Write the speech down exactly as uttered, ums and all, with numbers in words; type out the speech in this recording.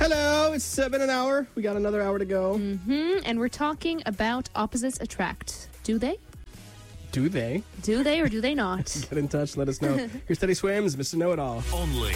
Hello, it's uh, been an hour. We got another hour to go. Mm-hmm. And we're talking about opposites attract. Do they? Do they? Do they or do they not? Get in touch. Let us know. Here's Teddy Swims, Mister Know-It-All. Only